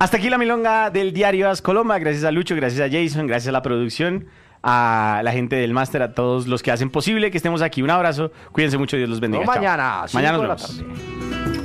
Hasta aquí la milonga del diario As Coloma. Gracias a Lucho, gracias a Jason, gracias a la producción, a la gente del máster, a todos los que hacen posible que estemos aquí. Un abrazo, cuídense mucho, Dios los bendiga. Mañana, Chao. Mañana nos 5 de la vemos. tarde.